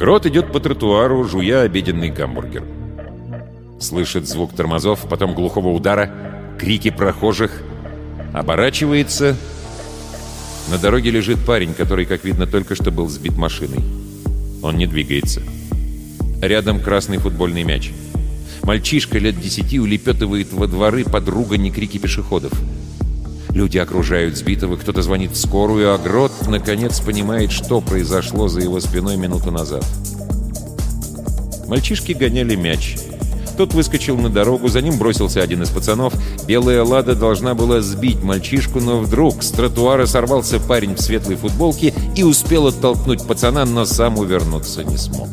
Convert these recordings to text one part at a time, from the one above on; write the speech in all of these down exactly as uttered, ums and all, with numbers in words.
Грот идет по тротуару, жуя обеденный гамбургер. Слышит звук тормозов, потом глухого удара, крики прохожих. Оборачивается. На дороге лежит парень, который, как видно, только что был сбит машиной. Он не двигается. Рядом красный футбольный мяч. Мальчишка лет десяти улепетывает во дворы под ругань и крики пешеходов. Люди окружают сбитого, кто-то звонит в скорую, а Грот, наконец, понимает, что произошло за его спиной минуту назад. Мальчишки гоняли мяч. Тот выскочил на дорогу, за ним бросился один из пацанов. Белая «Лада» должна была сбить мальчишку, но вдруг с тротуара сорвался парень в светлой футболке и успел оттолкнуть пацана, но сам увернуться не смог.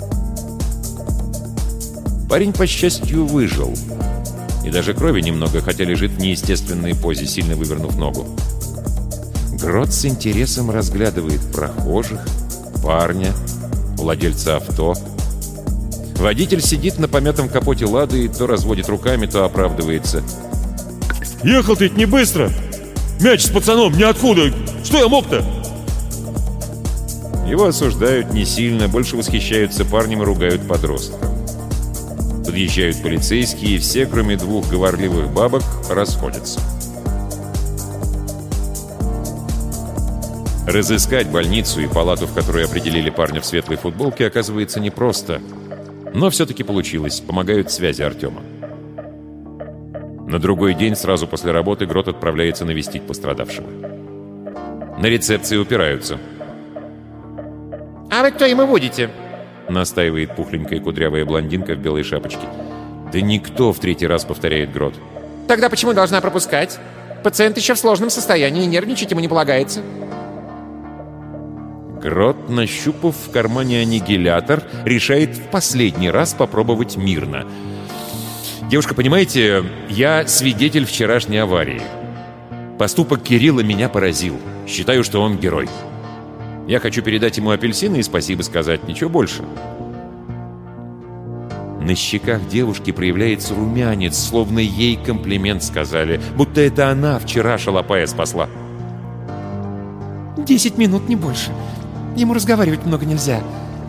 Парень, по счастью, выжил. И даже крови немного, хотя лежит в неестественной позе, сильно вывернув ногу. Грот с интересом разглядывает прохожих, парня, владельца авто. Водитель сидит на помятом капоте «Лады» и то разводит руками, то оправдывается. «Ехал ты не быстро! Мяч с пацаном ниоткуда! Что я мог-то?» Его осуждают не сильно, больше восхищаются парнем и ругают подростков. Подъезжают полицейские, и все, кроме двух говорливых бабок, расходятся. Разыскать больницу и палату, в которой определили парня в светлой футболке, оказывается непросто. Но все-таки получилось, помогают связи Артема. На другой день, сразу после работы, Грот отправляется навестить пострадавшего. На рецепции упираются. «А вы кто ему будете?» — настаивает пухленькая кудрявая блондинка в белой шапочке. «Да никто», — в третий раз повторяет Грот. «Тогда почему должна пропускать? Пациент еще в сложном состоянии, нервничать ему не полагается». Грот, нащупав в кармане аннигилятор, решает в последний раз попробовать мирно. «Девушка, понимаете, я свидетель вчерашней аварии. Поступок Кирилла меня поразил. Считаю, что он герой. Я хочу передать ему апельсины и спасибо сказать, ничего больше». На щеках девушки проявляется румянец, словно ей комплимент сказали, будто это она вчера шалопая спасла. «Десять минут, не больше. Ему разговаривать много нельзя».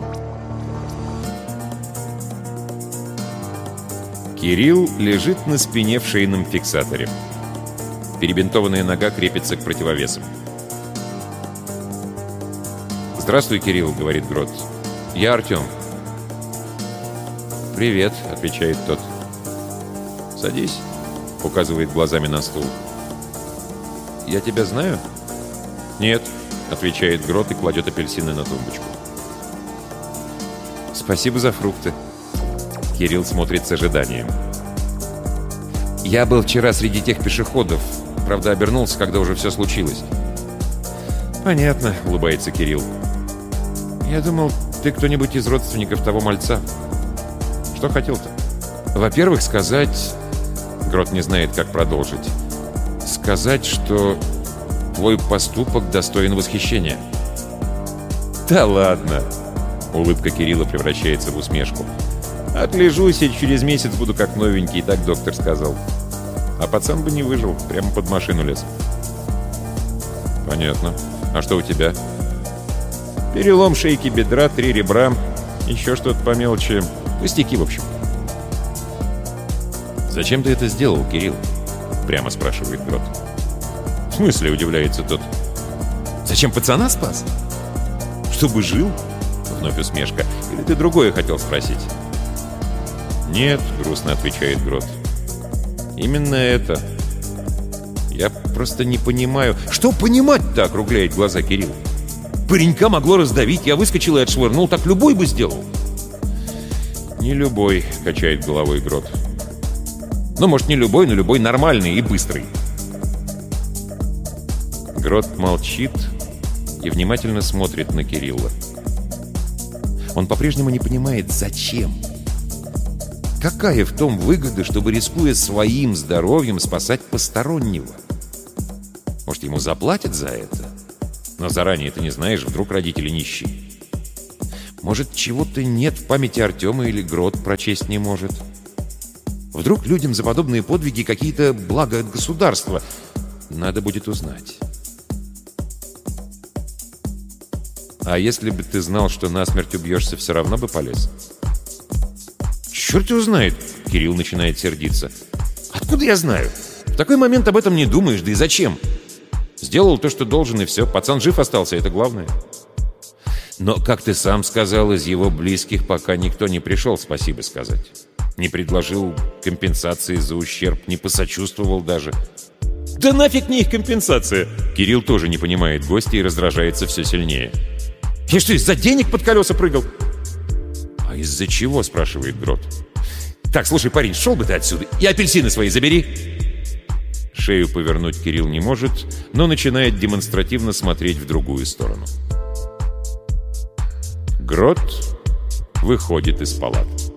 Кирилл лежит на спине в шейном фиксаторе. Перебинтованная нога крепится к противовесам. «Здравствуй, Кирилл», — говорит Грот. «Я Артем». «Привет», — отвечает тот. «Садись», — указывает глазами на стул. «Я тебя знаю?» «Нет», — отвечает Грот и кладет апельсины на тумбочку. «Спасибо за фрукты». Кирилл смотрит с ожиданием. «Я был вчера среди тех пешеходов. Правда, обернулся, когда уже все случилось». «Понятно», — улыбается Кирилл. «Я думал, ты кто-нибудь из родственников того мальца. Что хотел-то?» «Во-первых, сказать...» Грот не знает, как продолжить. «Сказать, что твой поступок достоин восхищения». «Да ладно!» Улыбка Кирилла превращается в усмешку. «Отлежусь, и через месяц буду как новенький, так доктор сказал. А пацан бы не выжил, прямо под машину лез». «Понятно. А что у тебя?» «Перелом шейки бедра, три ребра, еще что-то по мелочи. Пустяки, в общем». «Зачем ты это сделал, Кирилл?» Прямо спрашивает Грот. «В смысле?» — удивляется тот. «Зачем пацана спас?» «Чтобы жил?» — вновь усмешка. «Или ты другое хотел спросить?» «Нет», — грустно отвечает Грот. «Именно это. Я просто не понимаю...» «Что понимать-то?» — округляет глаза Кирилл. «Паренька могло раздавить, я выскочил и отшвырнул, так любой бы сделал». «Не любой», — качает головой Грот. «Ну, может, не любой, но любой нормальный и быстрый». Грот молчит и внимательно смотрит на Кирилла. Он по-прежнему не понимает, зачем. Какая в том выгода, чтобы, рискуя своим здоровьем, спасать постороннего? Может, ему заплатят за это? Но заранее ты не знаешь, вдруг родители нищие. Может, чего-то нет в памяти Артема или Грот прочесть не может? Вдруг людям за подобные подвиги какие-то блага от государства? Надо будет узнать. А если бы ты знал, что насмерть убьешься, все равно бы полез? Черт его знает, Кирилл начинает сердиться. Откуда я знаю? В такой момент об этом не думаешь, да и зачем? Сделал то, что должен, и все. Пацан жив остался, это главное. Но, как ты сам сказал, из его близких пока никто не пришел спасибо сказать. Не предложил компенсации за ущерб, не посочувствовал даже. Да нафиг не их компенсация! Кирилл тоже не понимает гостя и раздражается все сильнее. Я что, из-за денег под колеса прыгал? А из-за чего, спрашивает Грот. Так, слушай, парень, шел бы ты отсюда и апельсины свои забери. Шею повернуть Кирилл не может, но начинает демонстративно смотреть в другую сторону. Грот выходит из палаты.